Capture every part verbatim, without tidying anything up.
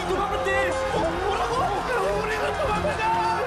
도망가면 돼. 어, 뭐라고? 우리가 도망가자.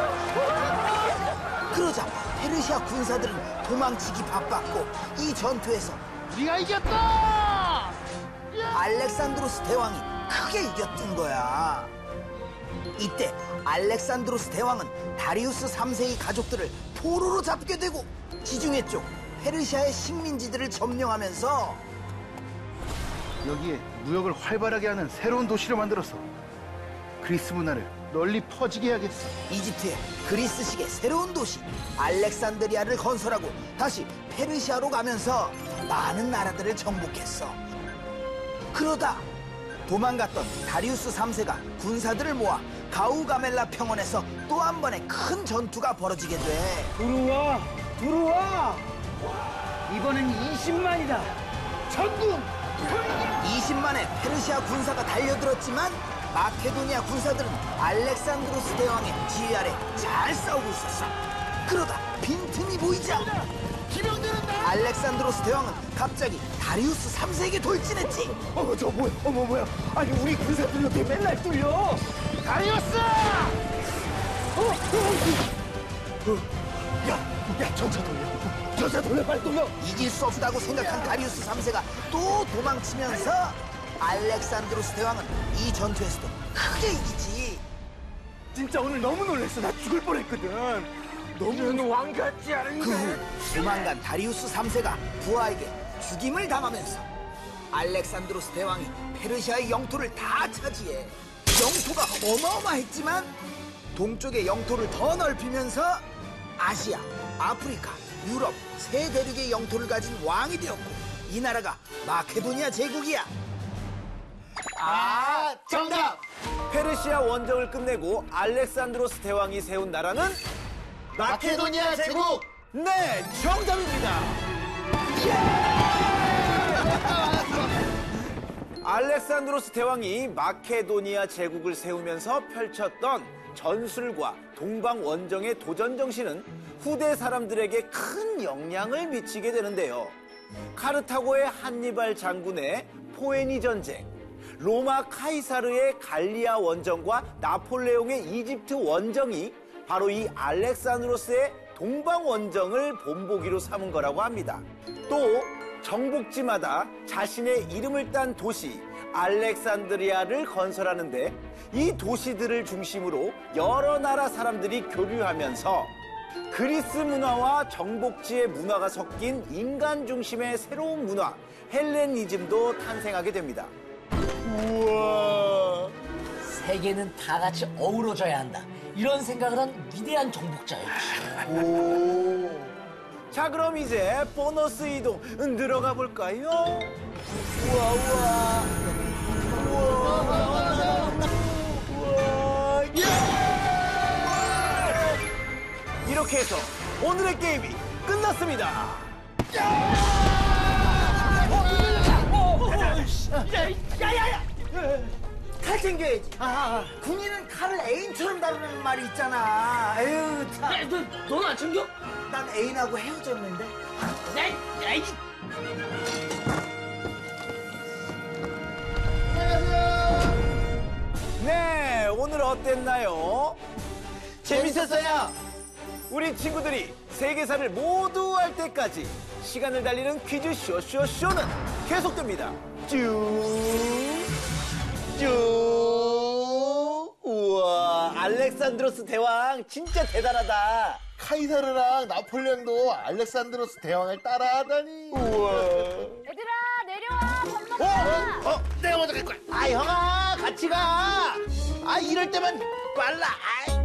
그러자 페르시아 군사들은 도망치기 바빴고 이 전투에서 우리가 이겼다! 알렉산드로스 대왕이 크게 이겼던 거야. 이때 알렉산드로스 대왕은 다리우스 삼 세의 가족들을 포로로 잡게 되고 지중해 쪽 페르시아의 식민지들을 점령하면서 여기에 무역을 활발하게 하는 새로운 도시를 만들어서 그리스 문화를 널리 퍼지게 해야겠어. 이집트의 그리스식의 새로운 도시 알렉산드리아를 건설하고 다시 페르시아로 가면서 많은 나라들을 정복했어. 그러다 도망갔던 다리우스 삼 세가 군사들을 모아 가우가멜라 평원에서 또 한 번의 큰 전투가 벌어지게 돼. 들어와, 들어와. 이번엔 이십만이다. 전군. 이십만의 페르시아 군사가 달려들었지만 마케도니아 군사들은 알렉산드로스 대왕의 지휘 아래 잘 싸우고 있었어. 그러다 빈틈이 보이자 알렉산드로스 대왕은 갑자기 다리우스 삼 세에게 돌진했지. 어머, 저 뭐야? 어머, 뭐야? 아니, 우리 군사들 이렇게 맨날 뚫려. 다리우스! 어, 어, 어. 야, 야, 전차 돌려. 전차 돌려, 빨리 돌려. 이길 수 없다고 생각한 다리우스 삼 세가 또 도망치면서 알렉산드로스 대왕은 이 전투에서도 크게 이기지. 진짜 오늘 너무 놀랐어. 나 죽을 뻔했거든. 너무 왕 같지 않은데. 그 후 도망간 다리우스 삼 세가 부하에게 죽임을 당하면서 알렉산드로스 대왕이 페르시아의 영토를 다 차지해. 영토가 어마어마했지만 동쪽의 영토를 더 넓히면서 아시아, 아프리카, 유럽 세 대륙의 영토를 가진 왕이 되었고 이 나라가 마케도니아 제국이야. 아, 정답! 페르시아 원정을 끝내고 알렉산드로스 대왕이 세운 나라는 마케도니아 제국! 네, 정답입니다. 알렉산드로스 대왕이 마케도니아 제국을 세우면서 펼쳤던 전술과 동방 원정의 도전 정신은 후대 사람들에게 큰 영향을 미치게 되는데요. 카르타고의 한니발 장군의 포에니 전쟁, 로마 카이사르의 갈리아 원정과 나폴레옹의 이집트 원정이 바로 이 알렉산드로스의 동방 원정을 본보기로 삼은 거라고 합니다. 또 정복지마다 자신의 이름을 딴 도시 알렉산드리아를 건설하는데 이 도시들을 중심으로 여러 나라 사람들이 교류하면서 그리스 문화와 정복지의 문화가 섞인 인간 중심의 새로운 문화 헬레니즘도 탄생하게 됩니다. 우와. 세계는 다 같이 어우러져야 한다. 이런 생각을 한 위대한 정복자였지. 오. 자, 그럼 이제 보너스 이동 들어가 볼까요? 우와, 우와. 우와. 우와. 이렇게 해서 오늘의 게임이 끝났습니다. 야야야! 칼 챙겨야지. 군인은 칼을 애인처럼 다루는 말이 있잖아. 에휴 참. 야, 너, 넌 안 챙겨? 난 애인하고 헤어졌는데. 야, 야, 이 네, 오늘 어땠나요? 재밌었어요. 우리 친구들이 세계사를 모두 알 때까지 시간을 달리는 퀴즈 쇼쇼쇼는 계속됩니다. 쭉, 쭉. 우와, 알렉산드로스 대왕 진짜 대단하다. 카이사르랑 나폴레옹도 알렉산드로스 대왕을 따라하다니. 우와. 얘들아 내려와 밥 먹자. 어? 어? 내가 먼저 갈 거야. 아, 형아, 같이 가. 아, 이럴 때만 빨라. 아이.